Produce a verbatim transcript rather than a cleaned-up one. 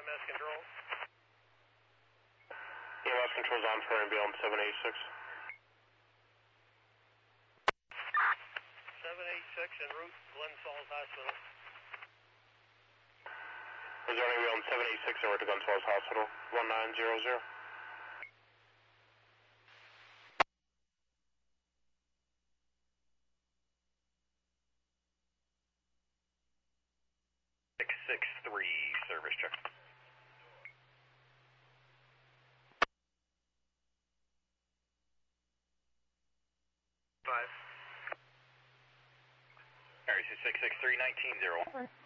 M S control. E M S control's on for ambulance seven eighty-six. seven eighty-six en route, Glen Falls Hospital. Is there any ambulance seven eighty-six over to Glen Falls Hospital, one nine zero zero. six six three, service check. Five. Alright, so six six three, nineteen zero.